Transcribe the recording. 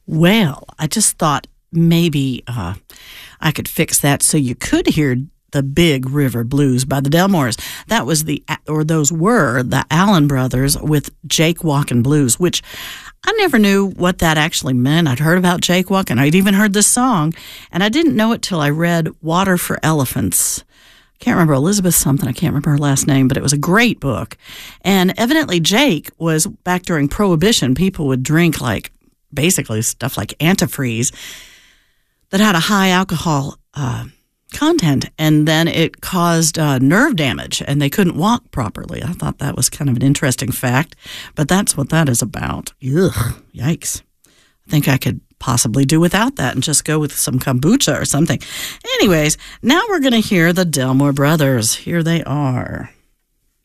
Well, I just thought maybe I could fix that so you could hear the Big River Blues by the Delmores. Those were the Allen Brothers with Jake Walkin' Blues, which I never knew what that actually meant. I'd heard about Jake Walkin'. I'd even heard this song, and I didn't know it till I read Water for Elephants. I can't remember Elizabeth something. I can't remember her last name, but it was a great book. And evidently Jake was, back during Prohibition, people would drink basically stuff like antifreeze that had a high alcohol content, and then it caused nerve damage, and they couldn't walk properly. I thought that was kind of an interesting fact, but that's what that is about. Ugh, yikes. I think I could possibly do without that and just go with some kombucha or something. Anyways, now we're going to hear the Delmore Brothers. Here they are.